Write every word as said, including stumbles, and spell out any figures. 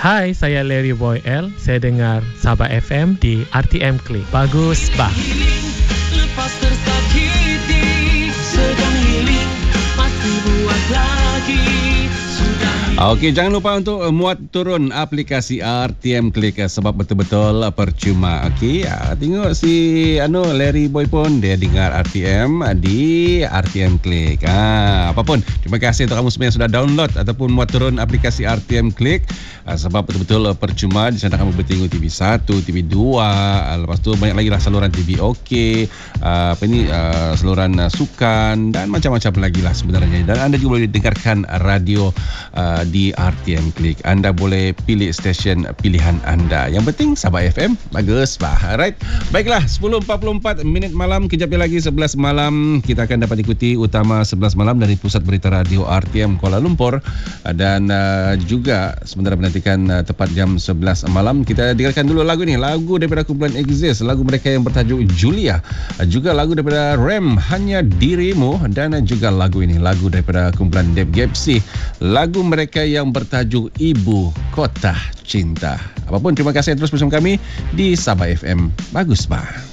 Hai, saya Larry Boy L. Saya dengar Sabah F M di R T M Click. Bagus, bah. Lepas tersakiti, sedang healing, masih buat lagi. Okey, jangan lupa untuk uh, muat turun aplikasi R T M Click uh, sebab betul-betul uh, percuma. Okey, uh, tengok si anu Larry Boy pun dia dengar R T M uh, di R T M Click. Ah, uh, apapun, terima kasih untuk kamu semua yang sudah download ataupun muat turun aplikasi R T M Click uh, sebab betul-betul uh, percuma. Di sana kamu bertengok T V satu, T V dua, uh, lepas tu banyak lagi lah saluran T V OK, uh, apa ni uh, saluran uh, sukan dan macam-macam lagi lah sebenarnya. Dan anda juga boleh dengarkan radio uh, di R T M Click. Anda boleh pilih stesen pilihan anda. Yang penting Sabah F M bagus bah. Alright. Baiklah, sepuluh empat puluh empat minit malam, kejap lagi sebelas malam kita akan dapat ikuti utama sebelas malam dari Pusat Berita Radio R T M Kuala Lumpur, dan uh, juga sebentar menantikan uh, tepat jam sebelas malam kita dengarkan dulu lagu ni, lagu daripada kumpulan Exist, lagu mereka yang bertajuk Julia, uh, juga lagu daripada Rem Hanya Dirimu, dan uh, juga lagu ini, lagu daripada kumpulan Deb Gapsi, lagu mereka yang bertajuk Ibu Kota Cinta. Apapun, terima kasih terus bersama kami di Sabah F M. Bagus, bah.